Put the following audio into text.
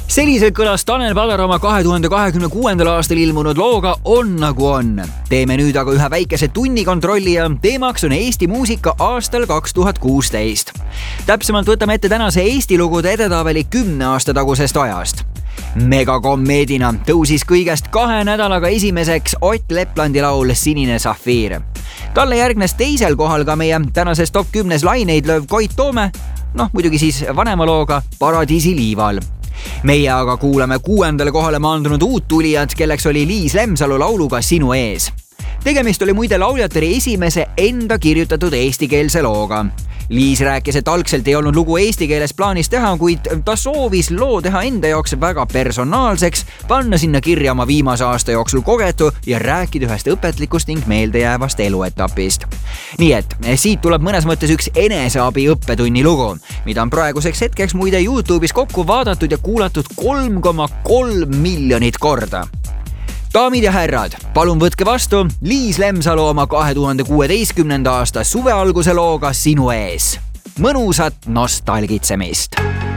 Selliselt kõlas Tanel Padar oma 2026. aastal ilmunud looga On nagu on. Teeme nüüd aga ühe väikese tunnikontrolli ja teemaks on Eesti muusika aastal 2016. Täpsemalt võtame ette tänase Eesti lugude edetabeli 10 aasta tagusest ajast. Megakommeedina tõusis kõigest 2 nädalaga esimeseks Ott Leplandi laul Sinine Safiir. Talle järgnes teisel kohal ka meie tänases top 10 laineid lööv Koit Toome, muidugi siis vanema looga Paradiisi liival. Meie aga kuulame 6. kohale maandunud uut tulijat, kelleks oli Liis Lemsalu lauluga Sinu ees. Tegemist oli muide lauljateri esimese enda kirjutatud eestikeelse looga. Liis rääkis, et algselt ei olnud lugu eesti keeles plaanis teha, kuid ta soovis loo teha enda jaoks väga personaalseks, panna sinna kirja oma viimase aasta jooksul kogetu ja rääkida ühest õpetlikust ning meeldejäävast eluetapist. Nii et siit tuleb mõnes mõttes üks eneseabi õppetunni lugu, mida on praeguseks hetkeks muide YouTube'is kokku vaadatud ja kuulatud 3,3 miljonit korda. Daamid ja härrad, palun võtke vastu Liis Lemsalu oma 2016. aasta suvealguse looga Sinu ees. Mõnusat nostalgitsemist!